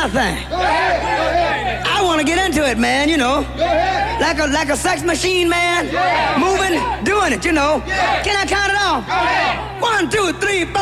my thing. I want to get into it, man, you know. Like a sex machine, man. Moving, doing it, you know. Can I count it off? 1, 2, 3, 4.